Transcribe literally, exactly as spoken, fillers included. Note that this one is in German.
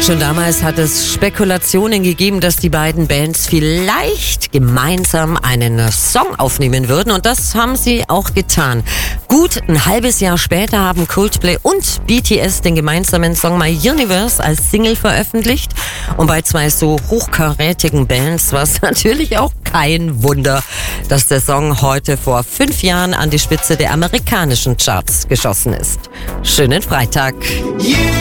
Schon damals hat es Spekulationen gegeben, dass die beiden Bands vielleicht gemeinsam einen Song aufnehmen würden. Und das haben sie auch getan. Gut ein halbes Jahr später haben Coldplay und B T S den gemeinsamen Song My Universe als Single veröffentlicht. Und bei zwei so hochkarätigen Bands war es natürlich auch kein Wunder, dass der Song heute vor fünf Jahren an die Spitze der amerikanischen Charts geschossen ist. Schönen Freitag.